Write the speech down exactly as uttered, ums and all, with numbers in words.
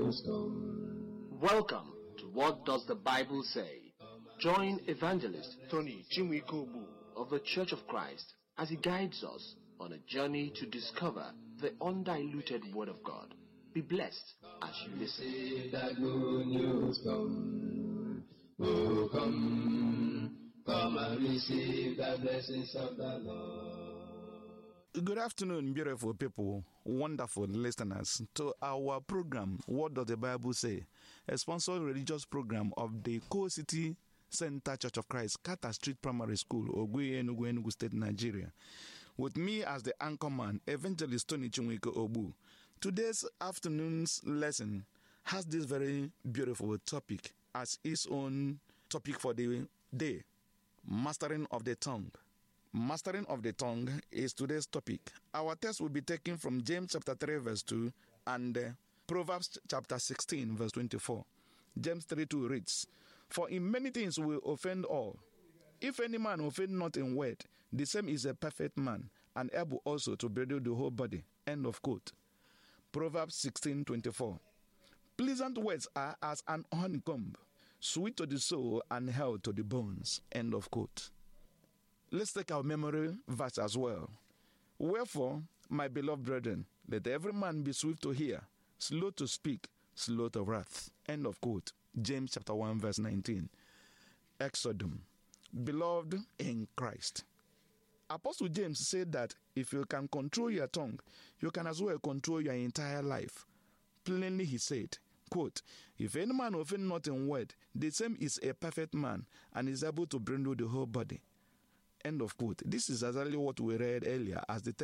news come. Welcome to What Does the Bible Say? Join evangelist Tony Chinwikobu of the Church of Christ as he guides us on a journey to discover the undiluted Word of God. Be blessed as you listen. Say that good news come. Oh, come, come and receive the blessings of the Lord. Good afternoon, beautiful people, wonderful listeners, to our program, What Does the Bible Say? A sponsored religious program of the Core City Center Church of Christ, Carter Street Primary School, Oguye, Enugu, Enugu State, Nigeria. With me as the anchorman, Evangelist Tony Chinwikobu. Today's afternoon's lesson has this very beautiful topic as its own topic for the day: mastering of the tongue. Mastering of the tongue is today's topic. Our text will be taken from James chapter three verse two and uh, Proverbs chapter sixteen verse twenty-four. James three two reads, "For in many things we offend all. If any man offend not in word, the same is a perfect man, and able also to bridle the whole body." End of quote. Proverbs sixteen twenty-four. "Pleasant words are as an honeycomb, sweet to the soul and health to the bones." End of quote. Let's take our memory verse as well. "Wherefore, my beloved brethren, let every man be swift to hear, slow to speak, slow to wrath." End of quote. James chapter one verse nineteen. Exodum. Beloved in Christ. Apostle James said that if you can control your tongue, you can as well control your entire life. Plainly he said, quote, "If any man offend not in word, the same is a perfect man, and is able to bridle the whole body." End of quote. This is exactly what we read earlier as the